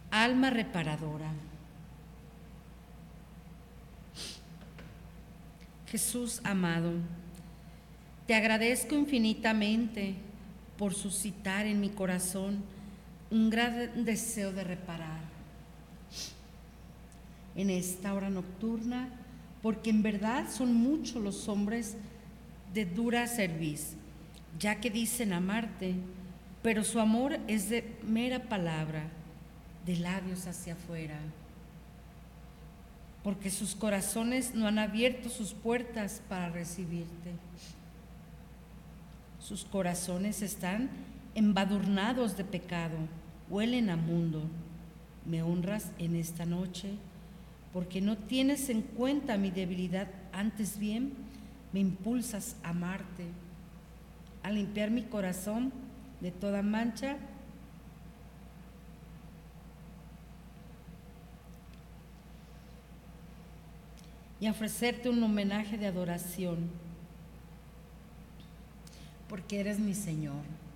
Alma reparadora. Jesús amado, te agradezco infinitamente por suscitar en mi corazón un gran deseo de reparar en esta hora nocturna, porque en verdad son muchos los hombres de dura cerviz, ya que dicen amarte, pero su amor es de mera palabra, de labios hacia afuera, porque sus corazones no han abierto sus puertas para recibirte. Sus corazones están embadurnados de pecado, huelen a mundo. Me honras en esta noche, porque no tienes en cuenta mi debilidad, antes bien me impulsas a amarte, a limpiar mi corazón de toda mancha y a ofrecerte un homenaje de adoración, porque eres mi Señor.